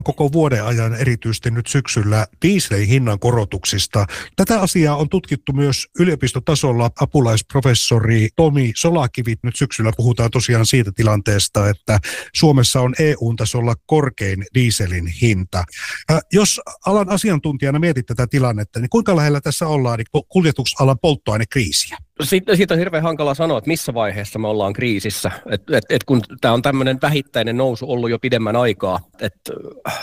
koko vuoden ajan, erityisesti nyt syksyllä, dieselin hinnan korotuksista. Tätä asiaa on tutkittu myös yliopistotasolla. Apulaisprofessori Tomi Solakivi nyt syksyllä puhutaan tosiaan siitä tilanteesta, että Suomessa on EU-tasolla korkein dieselin hinta. Jos alan asiantuntijana mietit tätä tilannetta, niin kuinka lähellä tässä ollaan kuljetusalan polttoainekriisiä? Siitä on hirveän hankala sanoa, että missä vaiheessa me ollaan kriisissä. Kun tämä on tämmöinen vähittäinen nousu ollut jo pidemmän aikaa, että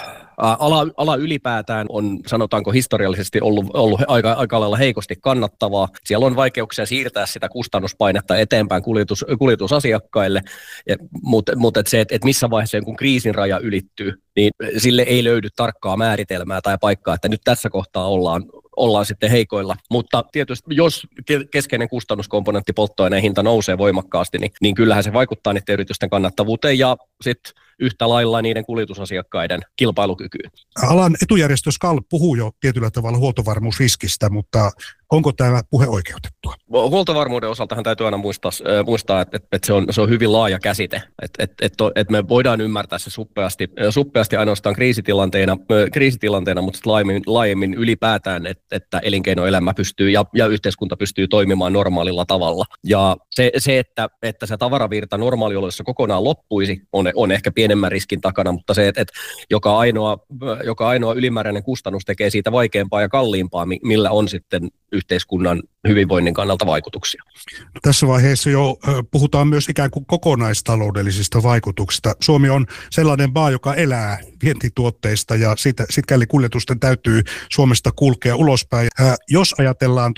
ala ylipäätään on, sanotaanko historiallisesti, ollut aika lailla heikosti kannattavaa. Siellä on vaikeuksia siirtää sitä kustannuspainetta eteenpäin kuljetusasiakkaille, mutta se, että missä vaiheessa kun kriisin raja ylittyy, niin sille ei löydy tarkkaa määritelmää tai paikkaa, että nyt tässä kohtaa ollaan sitten heikoilla. Mutta tietysti jos keskeinen kustannuskomponentti polttoaineen hinta nousee voimakkaasti, niin kyllähän se vaikuttaa niiden yritysten kannattavuuteen ja sitten yhtä lailla niiden kuljetusasiakkaiden kilpailukykyyn. Alan etujärjestö SKAL puhuu jo tietyllä tavalla huoltovarmuusriskistä, mutta onko tämä puhe oikeutettua? Huoltovarmuuden osaltahan täytyy aina muistaa että se on hyvin laaja käsite. Että me voidaan ymmärtää se suppeasti ainoastaan kriisitilanteena, mutta laajemmin ylipäätään, että elinkeinoelämä pystyy ja yhteiskunta pystyy toimimaan normaalilla tavalla. Ja se että se tavaravirta normaalioloissa kokonaan loppuisi, on ehkä pienemmän riskin takana, mutta se, että joka ainoa ylimääräinen kustannus tekee siitä vaikeampaa ja kalliimpaa, millä on sitten yhteiskunnan hyvinvoinnin kannalta vaikutuksia. Tässä vaiheessa jo puhutaan myös ikään kuin kokonaistaloudellisista vaikutuksista. Suomi on sellainen maa, joka elää vientituotteista ja sikäli kuljetusten täytyy Suomesta kulkea ulospäin. Jos ajatellaan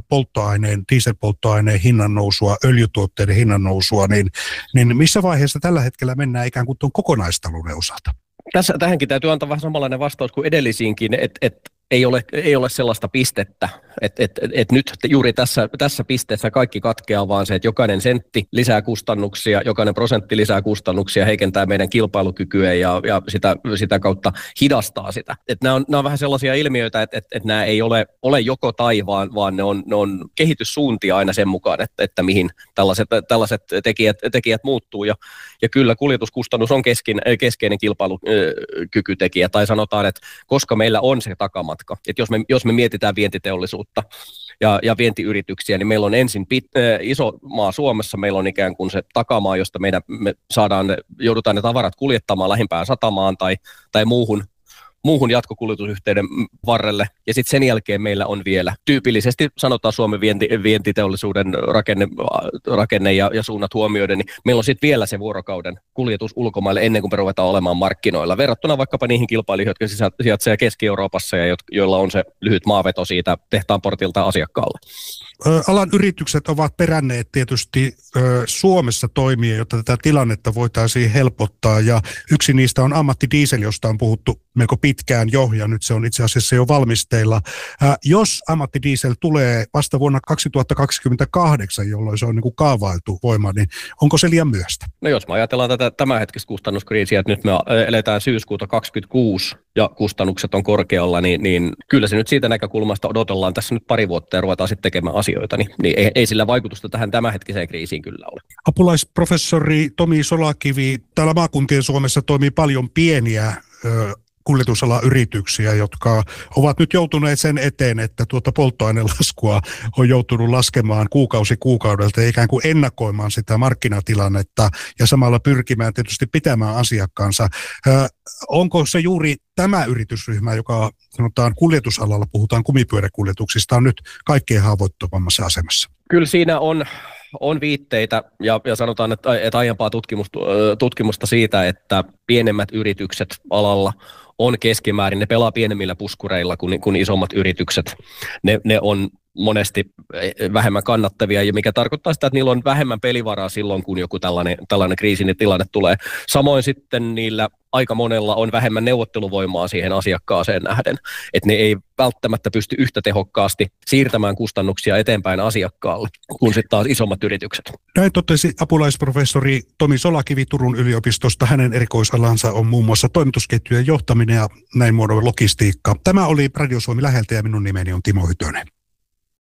dieselpolttoaineen hinnan nousua, öljytuotteiden hinnan nousua, niin missä vaiheessa tällä hetkellä mennään ikään kuin tuon kokonaistalouden osalta? Tähänkin täytyy antaa vähän samanlainen vastaus kuin edellisiinkin, että ei ole sellaista pistettä, että nyt juuri tässä pisteessä kaikki katkeaa, vaan se, että jokainen sentti lisää kustannuksia, jokainen prosentti lisää kustannuksia, heikentää meidän kilpailukykyä ja sitä kautta hidastaa sitä. Että nämä on vähän sellaisia ilmiöitä, että nämä ei ole joko tai, vaan ne on kehityssuuntia aina sen mukaan, että mihin tällaiset tekijät muuttuu. Ja kyllä kuljetuskustannus on keskeinen kilpailukykytekijä, tai sanotaan, että koska meillä on se takamatka, että jos me mietitään vientiteollisuutta ja vientiyrityksiä, niin meillä on ensin iso maa Suomessa, meillä on ikään kuin se takamaa, josta me joudutaan ne tavarat kuljettamaan lähimpään satamaan tai muuhun jatkokuljetusyhteyden varrelle. Ja sitten sen jälkeen meillä on vielä tyypillisesti, sanotaan Suomen vientiteollisuuden rakenne ja suunnat huomioiden, niin meillä on sitten vielä se vuorokauden kuljetus ulkomaille ennen kuin me ruvetaan olemaan markkinoilla. Verrattuna vaikkapa niihin kilpailijoihin, jotka sijaitsevat Keski-Euroopassa ja joilla on se lyhyt maaveto siitä tehtaan portilta asiakkaalle. Alan yritykset ovat peränneet tietysti Suomessa toimia, jotta tätä tilannetta voitaisiin helpottaa, ja yksi niistä on ammattidiesel, josta on puhuttu melko pitkään jo, ja nyt se on itse asiassa jo valmisteilla. Jos ammattidiesel tulee vasta vuonna 2028, jolloin se on niin kuin kaavailtu voima, niin onko se liian myöhäistä? No jos me ajatellaan tätä tämänhetkistä kustannuskriisiä, että nyt me eletään syyskuuta 2026 ja kustannukset on korkealla, niin kyllä se nyt siitä näkökulmasta odotellaan tässä nyt pari vuotta ja ruvetaan sitten tekemään asioita, niin ei sillä vaikutusta tähän tämänhetkiseen kriisiin kyllä ole. Apulaisprofessori Tomi Solakivi, täällä maakuntien Suomessa toimii paljon pieniä kuljetusalan yrityksiä, jotka ovat nyt joutuneet sen eteen, että tuota polttoainelaskua on joutunut laskemaan kuukausi kuukaudelta ja ikään kuin ennakoimaan sitä markkinatilannetta ja samalla pyrkimään tietysti pitämään asiakkaansa. Onko se juuri tämä yritysryhmä, joka sanotaan kuljetusalalla, puhutaan kumipyöräkuljetuksista, on nyt kaikkein haavoittuvammassa asemassa? Kyllä siinä on viitteitä ja sanotaan, että aiempaa tutkimusta siitä, että pienemmät yritykset alalla on keskimäärin, ne pelaa pienemmillä puskureilla kuin isommat yritykset. Ne on monesti vähemmän kannattavia, ja mikä tarkoittaa sitä, että niillä on vähemmän pelivaraa silloin, kun joku tällainen kriisin tilanne tulee. Samoin sitten niillä aika monella on vähemmän neuvotteluvoimaa siihen asiakkaaseen nähden, että ne ei välttämättä pysty yhtä tehokkaasti siirtämään kustannuksia eteenpäin asiakkaalle kuin sitten taas isommat yritykset. Näin totesi apulaisprofessori Tomi Solakivi Turun yliopistosta. Hänen erikoisalansa on muun muassa toimitusketjujen johtaminen ja näin muodon logistiikka. Tämä oli Radio Suomi läheltä ja minun nimeni on Timo Hytönen.